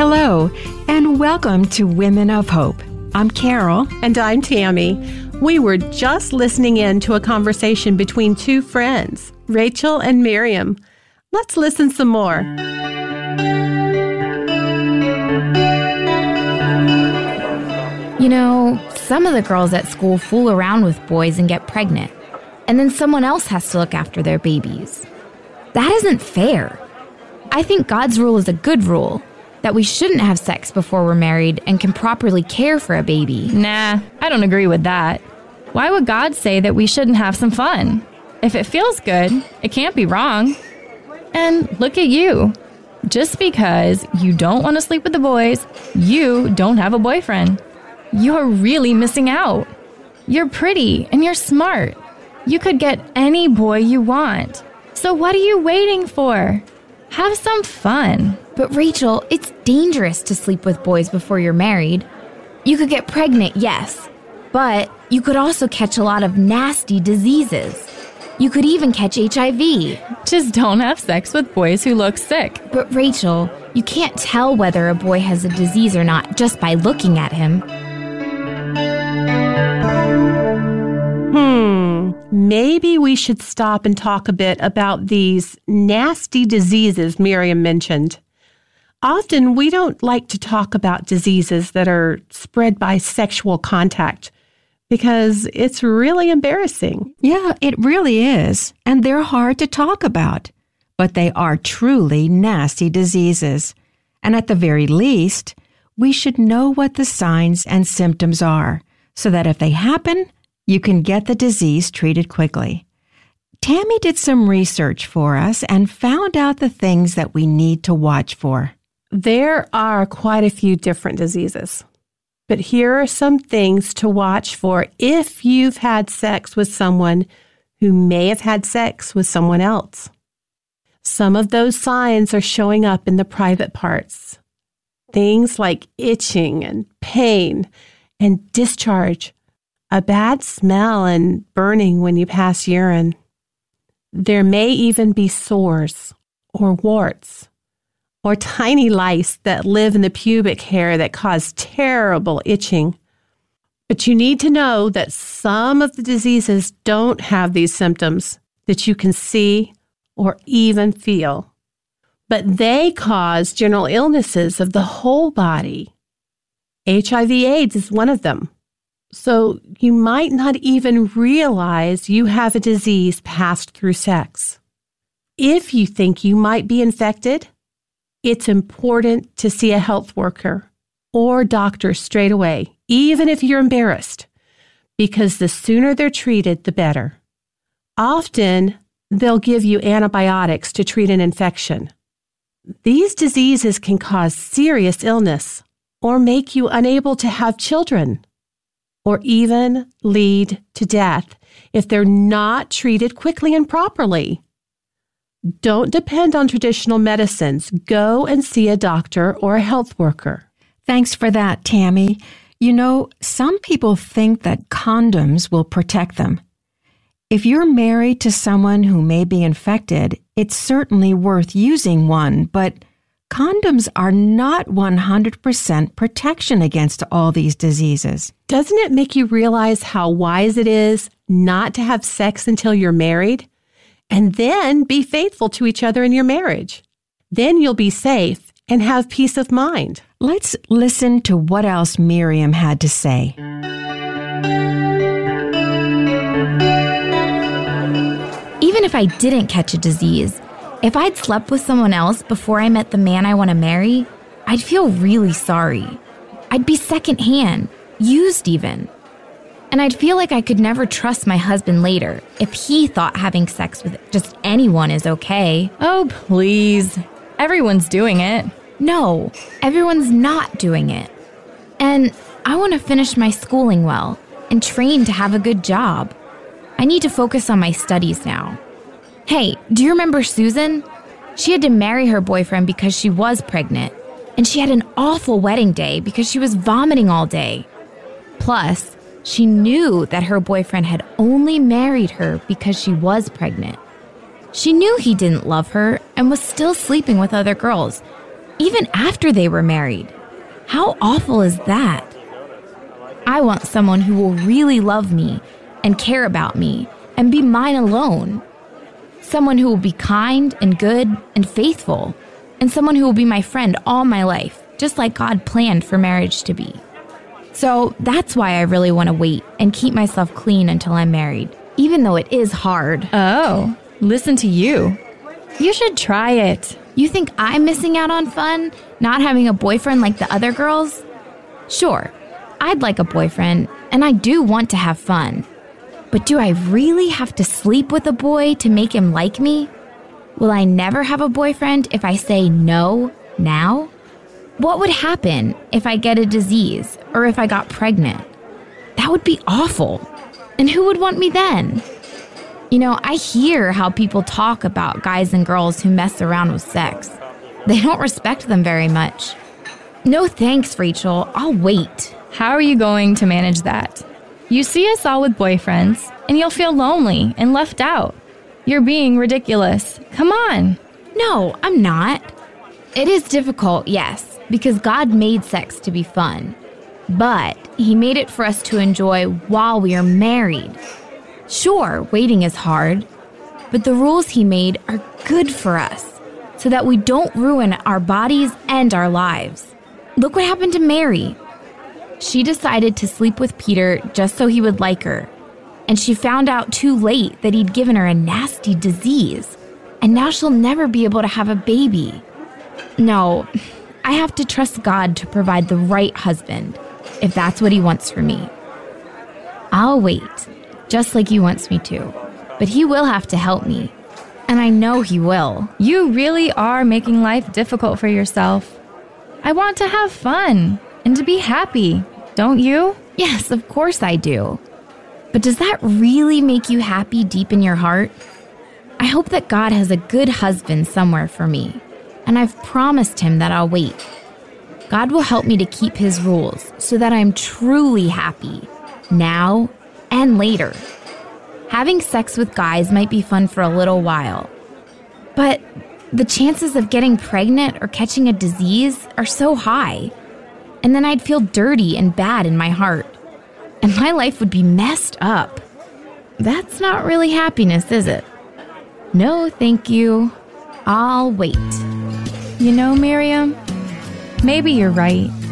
Hello, and welcome to Women of Hope. I'm Carol. And I'm Tammy. We were just listening in to a conversation between two friends, Rachel and Miriam. Let's listen some more. You know, some of the girls at school fool around with boys and get pregnant, and then someone else has to look after their babies. That isn't fair. I think God's rule is a good rule, that we shouldn't have sex before we're married and can properly care for a baby. Nah, I don't agree with that. Why would God say that we shouldn't have some fun? If it feels good, it can't be wrong. And look at you. Just because you don't want to sleep with the boys, you don't have a boyfriend. You're really missing out. You're pretty and you're smart. You could get any boy you want. So what are you waiting for? Have some fun. But Rachel, it's dangerous to sleep with boys before you're married. You could get pregnant, yes, but you could also catch a lot of nasty diseases. You could even catch HIV. Just don't have sex with boys who look sick. But Rachel, you can't tell whether a boy has a disease or not just by looking at him. Maybe we should stop and talk a bit about these nasty diseases Miriam mentioned. Often we don't like to talk about diseases that are spread by sexual contact because it's really embarrassing. Yeah, it really is. And they're hard to talk about. But they are truly nasty diseases. And at the very least, we should know what the signs and symptoms are so that if they happen, you can get the disease treated quickly. Tammy did some research for us and found out the things that we need to watch for. There are quite a few different diseases, but here are some things to watch for if you've had sex with someone who may have had sex with someone else. Some of those signs are showing up in the private parts. Things like itching and pain and discharge, a bad smell and burning when you pass urine. There may even be sores or warts or tiny lice that live in the pubic hair that cause terrible itching. But you need to know that some of the diseases don't have these symptoms that you can see or even feel. But they cause general illnesses of the whole body. HIV/AIDS is one of them. So you might not even realize you have a disease passed through sex. If you think you might be infected, it's important to see a health worker or doctor straight away, even if you're embarrassed, because the sooner they're treated, the better. Often, they'll give you antibiotics to treat an infection. These diseases can cause serious illness or make you unable to have children, or even lead to death if they're not treated quickly and properly. Don't depend on traditional medicines. Go and see a doctor or a health worker. Thanks for that, Tammy. You know, some people think that condoms will protect them. If you're married to someone who may be infected, it's certainly worth using one, but condoms are not 100% protection against all these diseases. Doesn't it make you realize how wise it is not to have sex until you're married? And then be faithful to each other in your marriage. Then you'll be safe and have peace of mind. Let's listen to what else Miriam had to say. Even if I didn't catch a disease, if I'd slept with someone else before I met the man I want to marry, I'd feel really sorry. I'd be secondhand, used even. And I'd feel like I could never trust my husband later if he thought having sex with just anyone is okay. Oh, please. Everyone's doing it. No, everyone's not doing it. And I want to finish my schooling well and train to have a good job. I need to focus on my studies now. Hey, do you remember Susan? She had to marry her boyfriend because she was pregnant. And she had an awful wedding day because she was vomiting all day. Plus, she knew that her boyfriend had only married her because she was pregnant. She knew he didn't love her and was still sleeping with other girls. even after they were married. How awful is that? I want someone who will really love me and care about me and be mine alone. Someone who will be kind and good and faithful, and someone who will be my friend all my life, just like God planned for marriage to be. So that's why I really want to wait and keep myself clean until I'm married, even though it is hard. Oh, listen to you. You should try it. You think I'm missing out on fun, not having a boyfriend like the other girls? Sure, I'd like a boyfriend, and I do want to have fun. But do I really have to sleep with a boy to make him like me? Will I never have a boyfriend if I say no now? What would happen if I get a disease or if I got pregnant? That would be awful. And who would want me then? You know, I hear how people talk about guys and girls who mess around with sex. They don't respect them very much. No thanks, Rachel. I'll wait. How are you going to manage that? You see us all with boyfriends, and you'll feel lonely and left out. You're being ridiculous. Come on. No, I'm not. It is difficult, yes, because God made sex to be fun. But He made it for us to enjoy while we are married. Sure, waiting is hard, but the rules He made are good for us so that we don't ruin our bodies and our lives. Look what happened to Mary. She decided to sleep with Peter just so he would like her. And she found out too late that he'd given her a nasty disease. And now she'll never be able to have a baby. No, I have to trust God to provide the right husband, if that's what He wants for me. I'll wait, just like He wants me to. But He will have to help me. And I know He will. You really are making life difficult for yourself. I want to have fun and to be happy, don't you? Yes, of course I do. But does that really make you happy deep in your heart? I hope that God has a good husband somewhere for me, and I've promised Him that I'll wait. God will help me to keep His rules so that I'm truly happy, now and later. Having sex with guys might be fun for a little while, but the chances of getting pregnant or catching a disease are so high, and then I'd feel dirty and bad in my heart. And my life would be messed up. That's not really happiness, is it? No, thank you. I'll wait. You know, Miriam, maybe you're right.